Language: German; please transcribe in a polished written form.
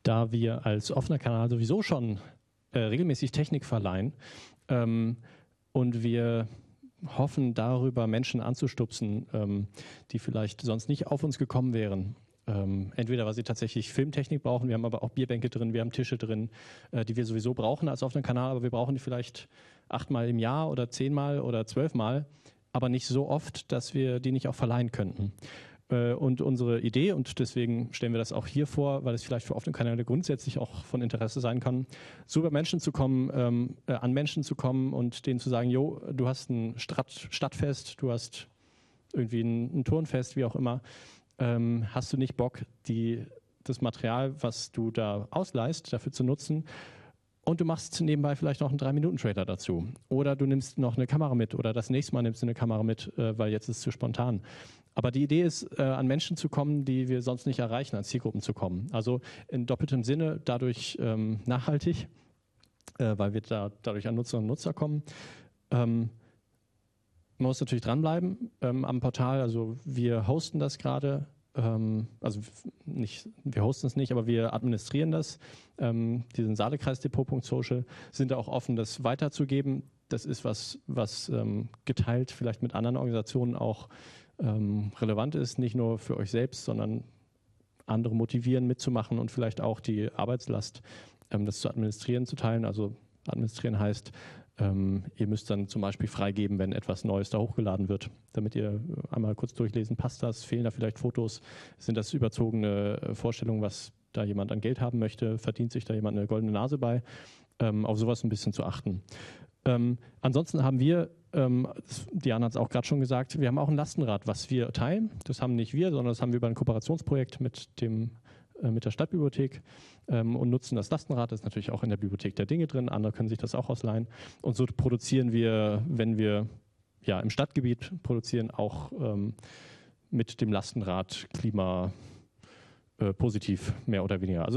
da wir als offener Kanal sowieso schon regelmäßig Technik verleihen und wir hoffen, darüber Menschen anzustupsen, die vielleicht sonst nicht auf uns gekommen wären. Entweder weil sie tatsächlich Filmtechnik brauchen, wir haben aber auch Bierbänke drin, wir haben Tische drin, die wir sowieso brauchen als offenen Kanal, aber wir brauchen die vielleicht 8-mal im Jahr oder 10-mal oder 12-mal, aber nicht so oft, dass wir die nicht auch verleihen könnten. Und unsere Idee, und deswegen stellen wir das auch hier vor, weil es vielleicht für offene Kanäle grundsätzlich auch von Interesse sein kann, so über Menschen zu kommen, an Menschen zu kommen und denen zu sagen, jo, du hast ein Stadtfest, du hast irgendwie ein Turnfest, wie auch immer, hast du nicht Bock, das Material, was du da ausleihst, dafür zu nutzen, und du machst nebenbei vielleicht noch einen 3-Minuten-Trailer dazu. Oder du nimmst noch eine Kamera mit oder das nächste Mal nimmst du eine Kamera mit, weil jetzt ist es zu spontan. Aber die Idee ist, an Menschen zu kommen, die wir sonst nicht erreichen, an Zielgruppen zu kommen. Also in doppeltem Sinne dadurch nachhaltig, weil wir dadurch an Nutzerinnen und Nutzer kommen. Man muss natürlich dranbleiben am Portal. Also wir hosten das gerade. Also nicht, wir hosten es nicht, aber wir administrieren das. Diesen Saalekreisdepot.social sind da auch offen, das weiterzugeben. Das ist was geteilt vielleicht mit anderen Organisationen auch relevant ist, nicht nur für euch selbst, sondern andere motivieren, mitzumachen und vielleicht auch die Arbeitslast, das zu administrieren, zu teilen. Also administrieren heißt, ihr müsst dann zum Beispiel freigeben, wenn etwas Neues da hochgeladen wird, damit ihr einmal kurz durchlesen, passt das, fehlen da vielleicht Fotos, sind das überzogene Vorstellungen, was da jemand an Geld haben möchte, verdient sich da jemand eine goldene Nase bei, auf sowas ein bisschen zu achten. Ansonsten haben wir, Diana hat es auch gerade schon gesagt, wir haben auch ein Lastenrad, was wir teilen. Das haben nicht wir, sondern das haben wir über ein Kooperationsprojekt mit der Stadtbibliothek und nutzen das Lastenrad. Das ist natürlich auch in der Bibliothek der Dinge drin. Andere können sich das auch ausleihen. Und so produzieren wir, wenn wir ja im Stadtgebiet produzieren, auch mit dem Lastenrad klimapositiv mehr oder weniger. Also